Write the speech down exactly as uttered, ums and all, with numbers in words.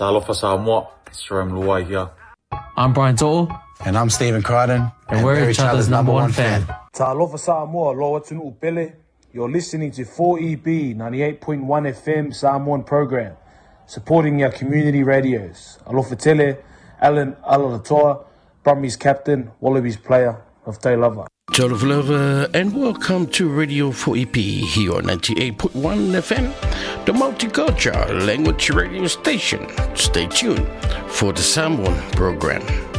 Talofa Samoa, it's Jerome Luai here. I'm Brian To'o. And I'm Stephen Crichton. And, and we're each other's number one fan. Talofa Samoa, Loa Tunu Upele. You're listening to four E B ninety-eight point one F M Samoan program, supporting your community radios. Alofa Tele, Alan Alalatoa, Brumbies captain, Wallabies player of Te Lava. Talofa, and welcome to Radio four E P here on ninety-eight point one F M, the multicultural language radio station. Stay tuned for the Samoan program.